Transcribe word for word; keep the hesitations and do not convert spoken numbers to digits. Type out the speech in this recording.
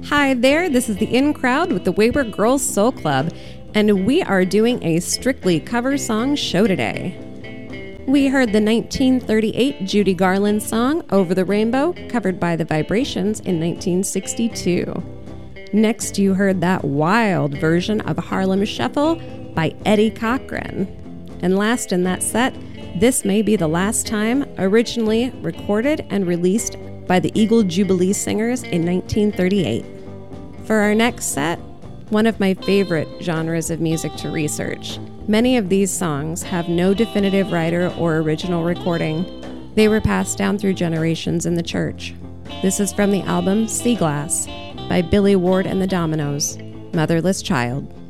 Hi there, this is the In Crowd with the Wayward Girls Soul Club, and we are doing a strictly cover song show today. We heard the nineteen thirty-eight Judy Garland song, Over the Rainbow, covered by the Vibrations in nineteen sixty-two. Next, you heard that wild version of Harlem Shuffle by Eddie Cochran. And last in that set, This May Be the Last Time, originally recorded and released by the Eagle Jubilee Singers in nineteen thirty-eight. For our next set, one of my favorite genres of music to research. Many of these songs have no definitive writer or original recording. They were passed down through generations in the church. This is from the album Sea Glass by Billy Ward and the Dominoes, Motherless Child.